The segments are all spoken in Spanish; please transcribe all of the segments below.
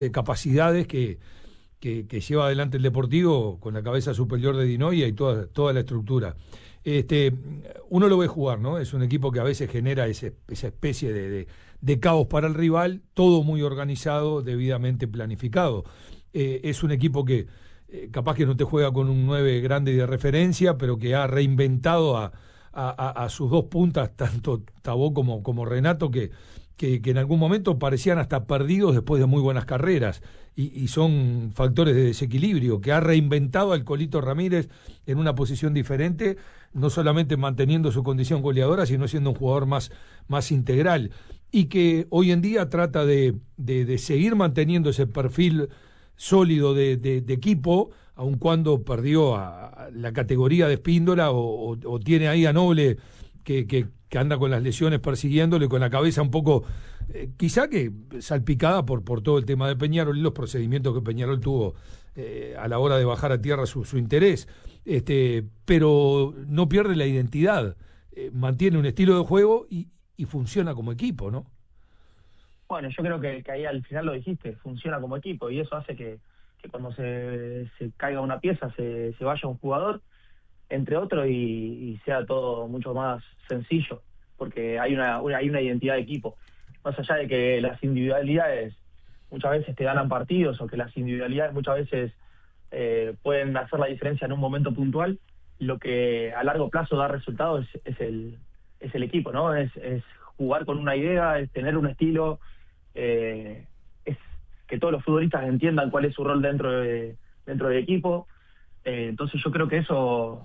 capacidades que lleva adelante el Deportivo con la cabeza superior de Di Noia y toda la estructura. Uno lo ve jugar, ¿no? Es un equipo que a veces genera esa especie de caos para el rival, todo muy organizado, debidamente planificado. Es un equipo que capaz que no te juega con un 9 grande de referencia, pero que ha reinventado a sus dos puntas, tanto Tabó como Renato, que en algún momento parecían hasta perdidos después de muy buenas carreras, y son factores de desequilibrio, que ha reinventado al Colito Ramírez en una posición diferente, no solamente manteniendo su condición goleadora, sino siendo un jugador más integral, y que hoy en día trata de seguir manteniendo ese perfil sólido de equipo, aun cuando perdió a la categoría de Espíndola o tiene ahí a Noble que anda con las lesiones persiguiéndole, con la cabeza un poco, quizá que salpicada por todo el tema de Peñarol y los procedimientos que Peñarol tuvo a la hora de bajar a tierra su interés, pero no pierde la identidad, mantiene un estilo de juego y funciona como equipo, ¿no? Bueno, yo creo que ahí al final lo dijiste, funciona como equipo, y eso hace que cuando se caiga una pieza se vaya un jugador, entre otros, y sea todo mucho más sencillo, porque hay una identidad de equipo. Más allá de que las individualidades muchas veces te ganan partidos, o que las individualidades muchas veces pueden hacer la diferencia en un momento puntual, lo que a largo plazo da resultados es el equipo, ¿no? Es jugar con una idea, es tener un estilo, es que todos los futbolistas entiendan cuál es su rol dentro del equipo. Entonces yo creo que eso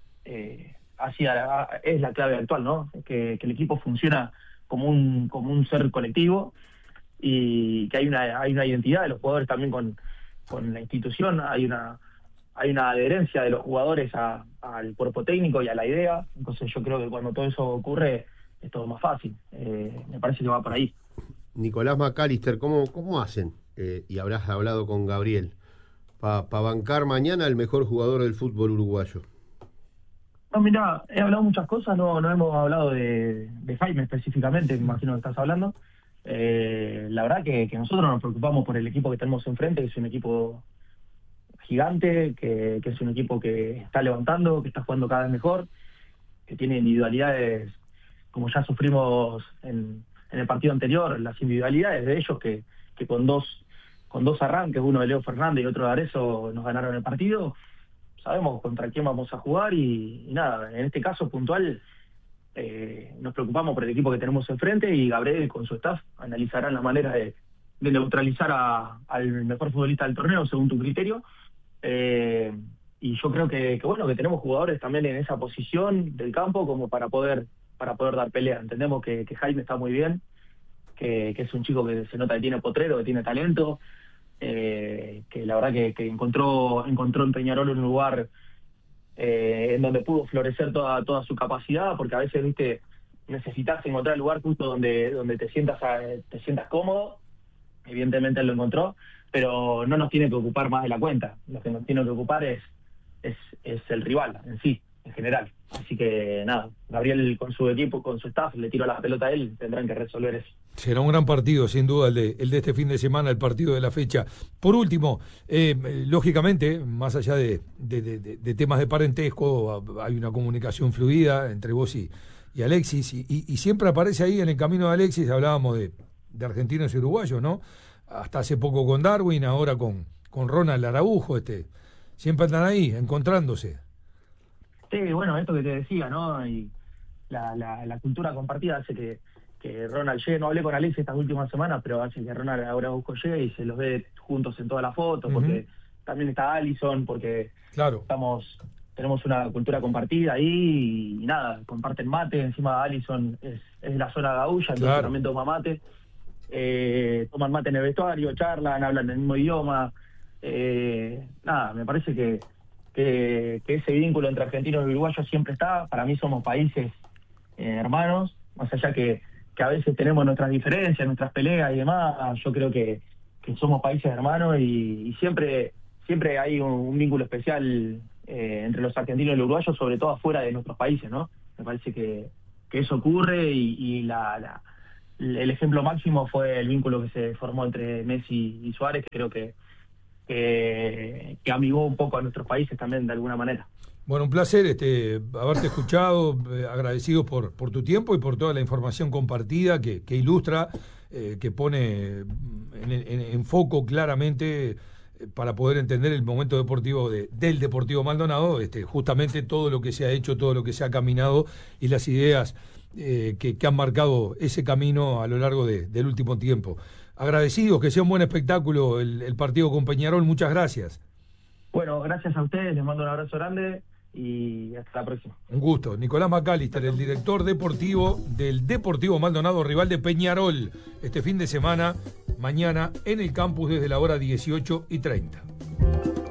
es la clave actual, ¿no? Que el equipo funciona como un ser colectivo, y que hay una identidad de los jugadores también con la institución, hay una adherencia de los jugadores al cuerpo técnico y a la idea. Entonces yo creo que cuando todo eso ocurre es todo más fácil. Me parece que va por ahí. Nicolás McAllister, ¿cómo hacen? Y habrás hablado con Gabriel para bancar mañana el mejor jugador del fútbol uruguayo. No, mira, he hablado muchas cosas, no hemos hablado de Jaime específicamente, me imagino que estás hablando. La verdad que nosotros nos preocupamos por el equipo que tenemos enfrente, que es un equipo gigante, que es un equipo que está levantando, que está jugando cada vez mejor, que tiene individualidades, como ya sufrimos en el partido anterior, las individualidades de ellos que con dos arranques, uno de Leo Fernández y otro de Arezzo, nos ganaron el partido. Sabemos contra quién vamos a jugar, y nada, en este caso puntual nos preocupamos por el equipo que tenemos enfrente, y Gabriel con su staff analizarán la manera de neutralizar al mejor futbolista del torneo según tu criterio. Y yo creo que bueno, que tenemos jugadores también en esa posición del campo como para poder dar pelea. Entendemos que Jaime está muy bien, que es un chico que se nota que tiene potrero, que tiene talento, que la verdad que encontró en Peñarol un lugar en donde pudo florecer toda su capacidad, porque a veces, viste, necesitas encontrar el lugar justo donde te sientas cómodo. Evidentemente él lo encontró, pero no nos tiene que ocupar más de la cuenta. Lo que nos tiene que ocupar es el rival en sí, en general. Así que nada, Gabriel con su equipo, con su staff, le tiró la pelota a él, tendrán que resolver eso. Será un gran partido, sin duda, el de este fin de semana, el partido de la fecha. Por último, lógicamente, más allá de temas de parentesco, hay una comunicación fluida entre vos y Alexis, y siempre aparece ahí en el camino de Alexis. Hablábamos de argentinos y uruguayos, ¿no? Hasta hace poco con Darwin, ahora con Ronald Araujo, siempre andan ahí, encontrándose. Sí, bueno, esto que te decía, ¿no? Y la cultura compartida hace que Ronald llegue. No hablé con Alexis estas últimas semanas, pero hace que Ronald Araujo llegue y se los ve juntos en todas las fotos, porque también está Allison, porque claro, tenemos una cultura compartida ahí, y nada, comparten mate. Encima Allison es de la zona de Gaulla, entonces claro, también toma mate. Toman mate en el vestuario, charlan, hablan el mismo idioma. Nada, me parece que ese vínculo entre argentinos y uruguayos siempre está. Para mí somos países hermanos, más allá que a veces tenemos nuestras diferencias, nuestras peleas y demás. Yo creo que somos países hermanos, y siempre hay un vínculo especial entre los argentinos y los uruguayos, sobre todo afuera de nuestros países, ¿no? Me parece que eso ocurre, y la el ejemplo máximo fue el vínculo que se formó entre Messi y Suárez, que creo que amigó un poco a nuestros países también de alguna manera. Bueno, un placer haberte escuchado, agradecidos por tu tiempo y por toda la información compartida que ilustra, que pone en foco claramente para poder entender el momento deportivo del Deportivo Maldonado, justamente todo lo que se ha hecho, todo lo que se ha caminado y las ideas que han marcado ese camino a lo largo del último tiempo. Agradecidos, que sea un buen espectáculo el partido con Peñarol, muchas gracias. Bueno, gracias a ustedes, les mando un abrazo grande y hasta la próxima. Un gusto. Nicolás McAllister, el director deportivo del Deportivo Maldonado, rival de Peñarol, este fin de semana, mañana en el campus desde la hora 18:30.